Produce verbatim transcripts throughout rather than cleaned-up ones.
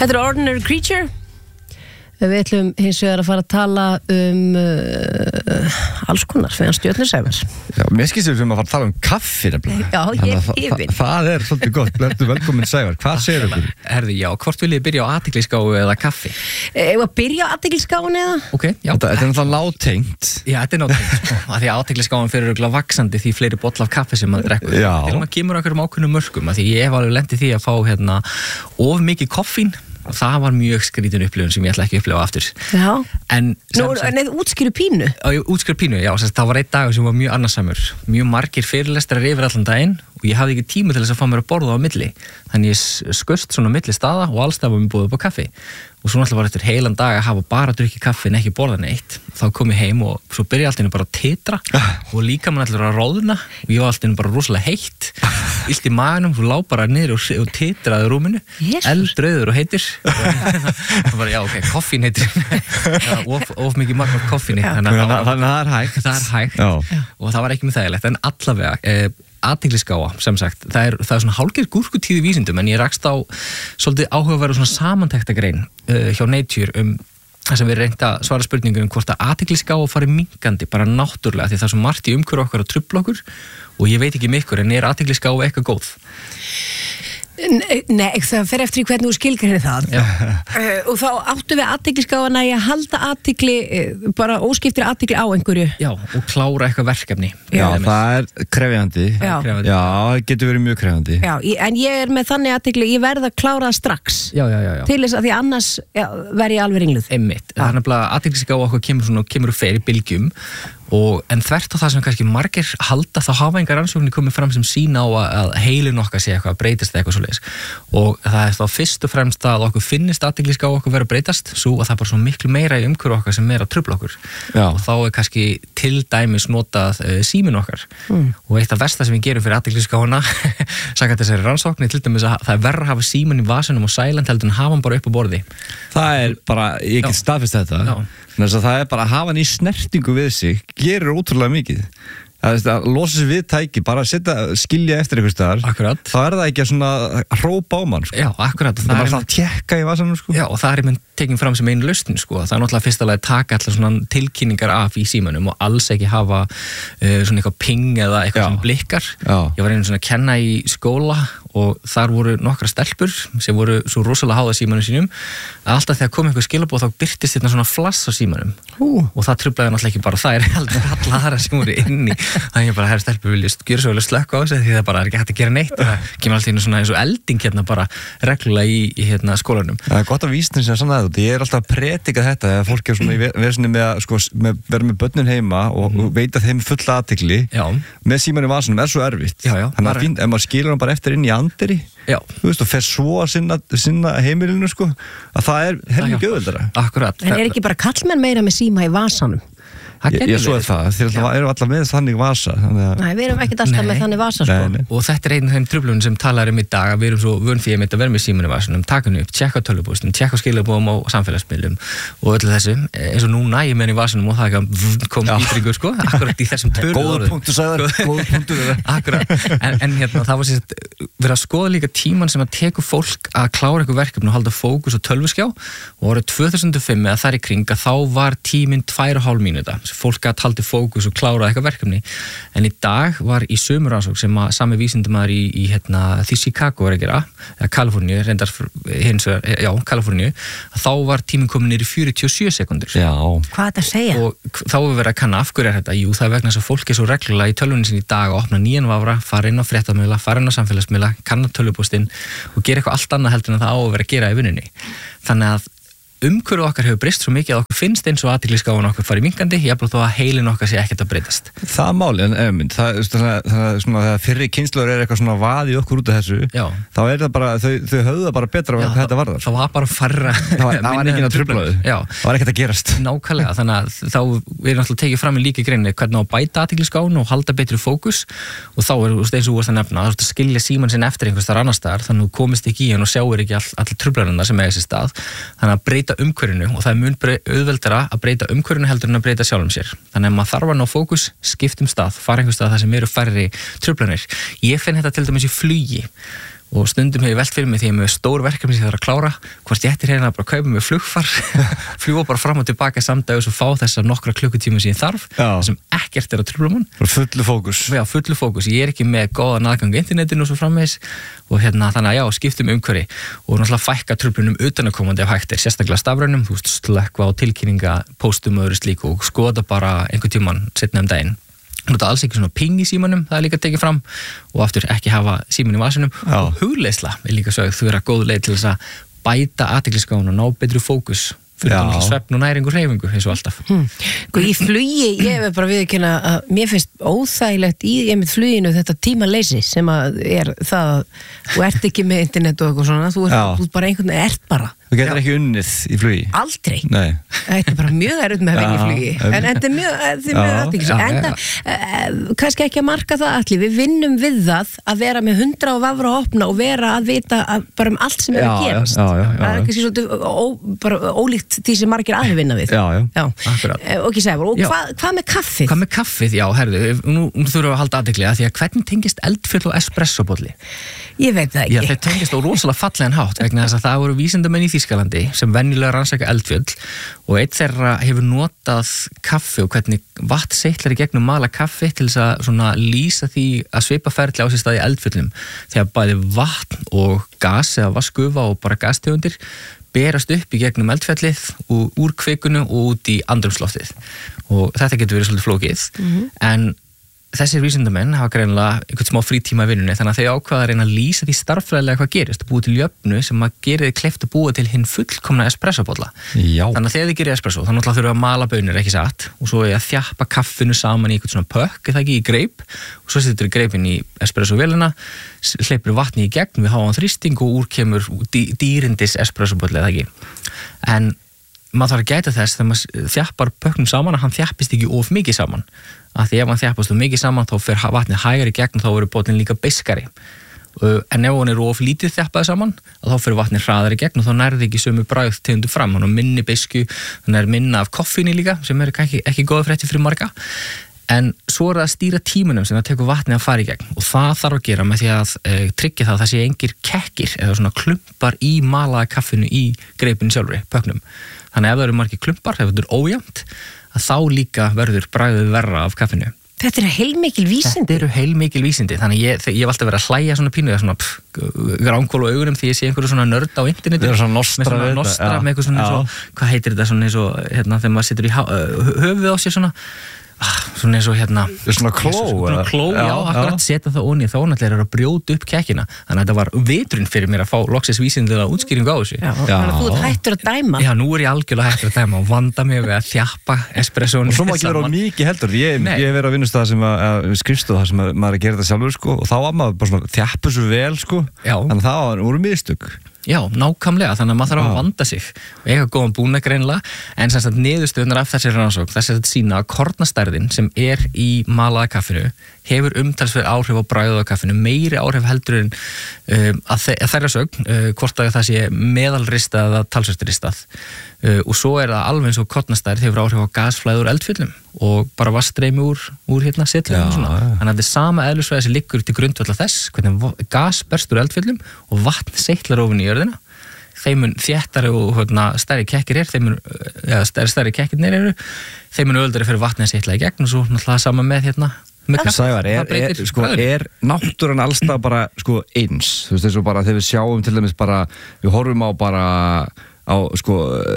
Þetta er Ordinary Creature. Við ætlum hins vegar að fara að tala um uh, alls konar fyrir stjörnusæfar. Já, mér skilst við sem að fara að tala um kaffi nefnilega. Já, ég er yfir. Það, það er svolítið gott, blöndu velkomin Sævar. Hvað segir ykkur? Herði, já, hvort viljið byrja á athyglisgáfu eða kaffi? Ef að byrja á athyglisgáfun eða? Ok, já. Þetta, þetta er náttúrulega látengt. Já, þetta er nátengt, sko. Af því að athyglisgáfan fyrir örugglega vaxandi því fleiri bolla af kaffi sem maður drekkur. Já. Til maður kemur okkur um ákveðnum mörkum, af því ég hef alveg lent í því að fá hérna of mikið koffín. Og það var mjög skrítin upplifun sem ég ætla ekki að upplifa aftur. Já. En Nú, neð útskýru pínu. Já, útskýru pínu, já, þess að það var einn dagur sem var mjög annarsamur. Mjög margir fyrirlestrar yfir allan daginn og ég hafði ekki tíma til þess að fá mér að borða á milli. Þannig ég skust svona milli staða og allstað var mér búið upp á kaffi. Og svo náttúrulega var eftir heilan dag að hafa bara drukkið kaffi en ekki borða neitt. Þá kom ég heim og svo byrjaði allt í einu bara að titra og líka mann allir að róðna og ég var allt í einu bara rosalega heitt. Illt í maganum, þú lá bara niður og, og titraði rúminu, eldrauður og heitir. Það var, já, ok, koffín heitir. of, of mikið magn af koffíni. Þannig að það er hægt. Það er hægt. Já. Og það var ekki með þægilegt, en allavega, eh, athyglisgáfa, sem sagt, það er, það er svona hálfgerð gúrkutíð í vísindum, en ég rakst á svolítið áhugaverð svona samantektargrein uh, hjá Nature um það sem við reynda að svara spurningum um hvort að athyglisgáfa fari minkandi bara náttúrulega því það er svo margt í umhverju okkar og trufla okkur og ég veit ekki um ykkur, en er athyglisgáfa eitthvað góð? Nei, það fer eftir í hvernig þú skilgreinir það. uh, og þá áttu við athyglisgáfana í að halda athygli, uh, bara óskiptir athygli á einhverju. Já, og klára eitthvað verkefni. Já, það er krefjandi. Já. Krefjandi. Já, það getur verið mjög krefjandi. Já, ég, en ég er með þannig athygli, ég verð að klára það strax. Já, já, já, já. Til þess að því annars já, verð ég alveg ringluð. Einmitt. Það er nefnilega athyglisgáfa okkur kemur svona, kemur og fer í bylgjum. Og, en þvert á það sem kannski margir halda þá hafa engar rannsóknir komið fram sem sína á að heilin okkar sé eitthvað að breytast eitthvað svoleiðis og það er þá fyrst og fremst að okkur finnist athyglisgáfa okkur vera að breytast svo að það er bara svo miklu meira í umhverju okkar sem er að trufla okkur. Já. Og þá er kannski til dæmis notað uh, síminn okkar mm. og eitt af versta sem við gerum fyrir athyglisgáfuna samkvæmt þessari rannsóknir til dæmis að það er verra að hafa síminn í vasanum og silent heldur en hafa hann bara upp á borði. Það er bara, ég get staðfest þetta þess að það er bara að hafa hann í snertingu við sig gerir ótrúlega mikið það er að losa sig við tæki bara að setja, skilja eftir einhvers staðar Akkurat. þá er það ekki að svona hrópa á mann sko. Já, akkurat það er bara að tjekka í vasanum sko. Já, og það er einmitt tekin fram sem einu lausn sko. Það er náttúrulega fyrst alveg að taka allar svona tilkynningar af í símanum og alls ekki hafa uh, svona eitthvað ping eða eitthvað sem blikkar. Já. Ég var einu svona að kenna í skóla og þar voru nokkra stelpur sem voru svo rosalega háða símanum sínum að alltaf þegar kom einhver skilabóð þá birtist þetta svona flass á símanum uh. og það truflaði náttúrulega ekki bara þær heldur alla aðra sem voru inni þannig ég bara, herri stelpur viljast gera svo vel að slökka á þessu því það bara er ekki hægt að gera neitt það kemur alltaf inn svona eins og elding hérna bara reglulega í, í hérna skólanum. Það er gott að vísna sem sann að ég er alltaf að predika þetta þegar fólk er svona í verðsynni með að sko, með, vera með börnin heima og mm. veit að þeim fulla athygli með símanum í vasanum er svo erfitt já, já, þannig að fín, ef maður skilur hann bara eftir inn í anderi Já. Þú veist, og fer svo að sinna, sinna heimilinu sko, að það er helmingi auðveldara. Akkurat. En er ekki bara kallmenn meira með síma í vasanum? Ég, ég svo er það, þeir eru alltaf með þannig vasa þannig að... Nei, við erum ekkert alltaf nei. með þannig vasa sko. nei, nei. Og þetta er einn af þeim truflunum sem talar um í dag að við erum svo vön því að vera með símanum í vasanum, taka hann upp, tjekka tölvupóstum, tjekka skilabóðum á samfélagsmiðlum og öllu þessu, eins og núna ég með hann í vasanum og það ekki kom ítringur sko, akkurat í þessum törðu Góður punktur sagður, góður punktur Akkurat, en, en hérna það var sérst verið að skoða líka tíman sem að tekur fólk að klára eitthvað verkefni og halda fókus á tölvuskjá og árið tvö þúsund og fimm eða þar í kring að þá var tíminn tvær og hálf mínúta fólk að haldi fókus og klára eitthvað verkefni en í dag var í sömu rannsókn sem að sami vísindamaður í, í hérna, því Chicago er að gera, eða Kaliforníu reyndar hins vegar, já, Kaliforníu að þá var tíminn komin niður í fjörutíu og sjö sekundur. Já. Hvað er þetta að segja? Og þá er verið að kanna af hverju er þetta, jú það er vegna þess að fólk er svo reglulega í tölvunni sinni í dag að opna nýjan vafra, fara inn á fréttamiðla, fara inn á samfélagsmiðla, kanna tölvupóstinn og gera eitthvað allt annað heldur en það á að vera að gera í vinnunni. Þannig að umhverju okkar hefur breyst svo mikið að okkur finnst eins og athyglisgáfan okkar fari minkandi, jafnvel þó að heilin okkar sé ekkert að breytast. Það er máli, en ef það, það, það, svona, þegar fyrri kynslóður er eitthvað svona vaði okkur út af þessu, Já. Þá er það bara, þau, þau höfðu það bara betra Já, hvað þetta varðar. Það var bara farra. Það var, það var enginn að trufla þau. Það var ekkert að gerast. Nákvæmlega, þannig að þá við erum alltaf tekið fram í líka greinni hvernig á að bæta athyglisgáfan og halda betri fókus og þá er eins og þú varst að nefna, það er að skilja símann sinn eftir einhvers staðar annars staðar, þannig að þú komist ekki í hann og sjáir ekki all, allir truflanirnar sem eiga sér stað, þannig að breyta umhverfinu og það er mun auðveldara að breyta umhverfinu heldur en að breyta sjálfum sér. Þannig að maður þarf að ná fókus, skiptum stað, fara einhver stað þar sem eru færri truflanir. Ég finn þetta til dæmis í flugi og stundum hef ég velt fyrir mig því ég er með stór verkefni sem ég þarf að klára, hvort ég ætti hérna bara að kaupa mig flugfar, fljúa bara fram og tilbaka samdægus og fá þessar nokkra klukkutíma sem ég þarf, sem ekkert er að trufla mann. Fullu fókus. Já, fullu fókus. Ég er ekki með góðan aðgang á internetinu og svo framvegis og hérna þannig að já, skiptum umhverfi og náttúrulega fækka truflunum utanakomandi ef hægt er, sérstaklega stafrænum, þú veist, slökkva á tilkynninga, póstum og öðru slíku og skoða bara einhvern tímann seinna um daginn. Nota alls ekki svona ping í símanum, það er líka tekið fram og aftur ekki hafa síman í vasunum og hugleiðsla er líka sögð, þú er að góð leið til þess að bæta athyglisgáfuna og ná betri fókus fyrir náttúrulega svefn og næring og hreyfingu eins og alltaf. Hmm. Í flugi, ég hef bara viðurkenna að mér finnst óþægilegt í einmitt fluginu þetta tímaleysi sem að er það að þú ert ekki með internet og eitthvað svona, þú ert, þú ert bara einhvern veginn, ert bara. Þú getur ekki unnið í flugi? Aldrei. Nei. Þetta er bara mjög erfitt með að vinna í flugi. En þetta er mjög, þetta er mjög athyglisvert. En það, kannski ekki að marka það allir, við vinnum við það að vera með hundra og vafra og opna og vera að vita að, bara um allt sem er að gerast. Já, já, já. Það er kannski svolítið ó, bara ólíkt því sem margir aðri vinna við. Já, já. Já. Akkurat. Ok, Sævar, og hvað, hvað með kaffið? Hvað með kaffið? Já, herðu, nú, nú þurfum við að halda athygli því að hvernig tengist eldfjöll og espressobolli? Ég veit það ekki. Já, þeir tengist á rosalega fallegan hátt vegna þess að það voru vísindamenn í Þýskalandi sem venjulega rannsaka eldfjöll og einn þeirra hefur notað kaffi og hvernig vatn seytlar í gegnum mala kaffi til þess að svona lýsa því að svipa ferli á sér stað í eldfjöllum þegar bæði vatn og gas eða vatnsgufa og bara gastegundir berast upp í gegnum eldfjallið og úr kvikunu og út í andrumsloftið og þetta getur verið svolítið flókið mm-hmm. en þessir vísindamenn hafa greinilega einhvern smá frítíma í vinnunni þannig að þau ákvaða að reyna að lýsa því starffræðilega hvað gerist og búið til jöfnu sem að geri þið kleift að búa til hinn fullkomna espressobolla. Já. Þannig að þegar þið gerir espresso þá náttúrulega þurfum að mala baunir ekki satt og svo er að þjappa kaffinu saman í einhvern svona pökk eða ekki í greip og svo setur þið greipin í espressovélina, hleypir vatni í gegn við háan þrýsting og úr kemur dý, dýrindis espressobolli eða ekki. En maður þarf að gæta þess þegar maður þjappar pökknum saman að hann þjappist ekki of mikið saman af því ef hann þjappast of mikið saman þá fer vatnið hægar í gegn og þá verður bollin líka beiskari en ef hann er of lítið þjappaði saman þá fer vatnið hraðar í gegn og þá nærði ekki sömu bragð tegundu fram, hann er minni beisku hann er minna af koffíni líka sem er ekki, ekki góða fréttir fyrir marga en svo er það að stýra tímunum sem það tekur vatnið að fara í gegn og það þarf að gera með því að e, tryggja það að það sé engir kekkir eða svona klumpar í malaða kaffinu í greipinu sjálfri, pöknum þannig að ef það eru margir klumpar, ef þetta er ójæmt að þá líka verður bragðið verra af kaffinu. Þetta eru heilmikil vísindi. Þetta eru heilmikil vísindi, þannig ég, ég hef alltaf verið að hlæja svona pínu, svona gránkól og augunum því ég sé einhverju svona nörd á internetu. Það er svona nostra, með svona nostra, með eitthvað svona eins og, hvað heitir þetta svona eins og, hérna, þegar maður situr í höfuð á sér svona, svona eins og hérna svona kló, svona kló, já, já akkurat setja það onni þá náttúrulega er að brjóta upp kekkina þannig að þetta var vitrun fyrir mér að fá loksins vísindilega útskýringu á þessu já, þannig að þú ert hættur að dæma já, nú er ég algjörlega hættur að dæma og vanda mig við að þjappa espressónu og svo má ekki vera mikið heldur ég, ég hef verið að vinnast það sem að, að skrifstu það sem að, maður er að gera þetta sjálfur sko, og þá var maður bara svona þjappu svo vel sko, þannig að það voru mistök. Já, nákvæmlega, þannig að maður þarf að vanda sig og eiga góðan búnað greinilega en sem sagt niðurstöðunar af þessari rannsókn þess að sína að kornastærðin sem er í malaða kaffinu hefur umtalsverð áhrif á bragðið á kaffinu meiri áhrif heldur en um, að, þe að þeirra sögn uh, hvort að það sé meðalristað eða talsvert ristað uh, og svo er það alveg eins og kornastærð hefur áhrif á gasflæði úr eldfjöllum og bara vatnsstreymi úr, úr hérna setlum og svona þannig að þetta er sama eðlisfræði sem liggur til grundvalla þess hvernig gas berst úr eldfjöllum og vatn seytlar ofan í jörðina þeim mun þéttari og hérna, stærri kekkir er þeim mun, eða stærri, stærri kekkirnir eru þeim mun öldari fyrir vatnið að seytla í gegn og svo náttúrulega sama með hérna Sævar, er, er, sko, er náttúran allstað bara sko, eins, þú veist, eins og bara þegar við sjáum til dæmis bara, við horfum á bara á sko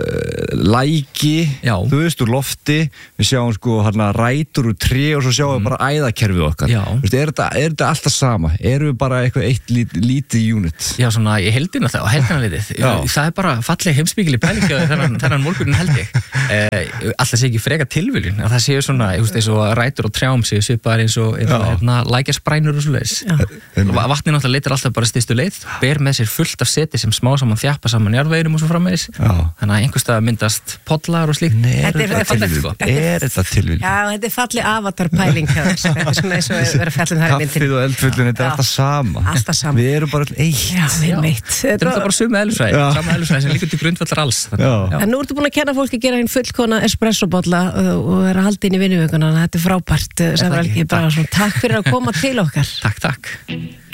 læki, Já. þú veist, úr lofti við sjáum sko hérna rætur úr tré og svo sjáum við mm. bara æðakerfið okkar þú veist, er þetta, er þetta alltaf sama erum við bara eitthvað eitt lít, lítið unit Já, svona, ég heldina það, og heldina litið það er bara falleg heimsbyggili pælinga þennan, þennan morgunin held ég eh, alltaf sé ekki freka tilviljun að það séu svona, ég veist, eins og rætur og trjám séu svipaðar eins og hérna lækjarsprænu og svoleiðis vatnið náttúrulega leitar alltaf bara stystu leið ber með sér fullt af seti sem smá saman þjappa saman jarðveginum og svo framvegis þannig að einhverstað myndast pollar og slíkt Nei, er þetta tilviljun? Er þetta tilviljun? Já, þetta er falleg avatarpæling þetta er svona eins og vera fjallin þar í myndin Kaffið og eldfullun, þetta er alltaf sama Alltaf sama Við erum bara eitt Já, við meitt Þetta er bara sömu eðlisfræði sama eðlisfræði sem líkur til grundvallar alls En nú ertu búin að kenna fólki að gera einn fullkona espressobolla og vera að halda inn í vinnuvikuna þetta er frábært Takk fyrir að koma til okkar Takk, takk